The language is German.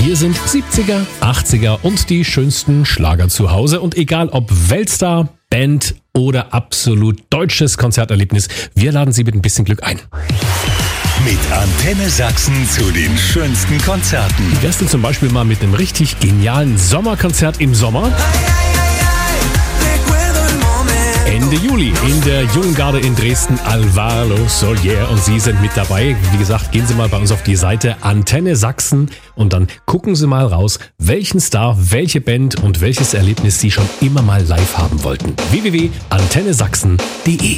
Hier sind 70er, 80er und die schönsten Schlager zu Hause. Und egal ob Weltstar, Band oder absolut deutsches Konzerterlebnis, wir laden Sie mit ein bisschen Glück ein. Mit Antenne Sachsen zu den schönsten Konzerten. Wie wär's denn zum Beispiel mal mit einem richtig genialen Sommerkonzert im Sommer? Ende Juli in der Jungen Garde in Dresden, Alvaro Soler und Sie sind mit dabei. Wie gesagt, gehen Sie mal bei uns auf die Seite Antenne Sachsen und dann gucken Sie mal raus, welchen Star, welche Band und welches Erlebnis Sie schon immer mal live haben wollten. www.antennesachsen.de